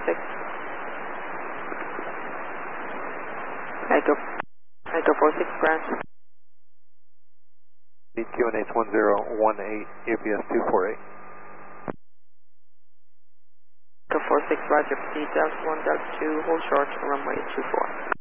46. Echo 46, ground. QNH 1018, UPS 248. Echo 46, roger, proceed Delta 1, Delta 2, hold short, runway 24.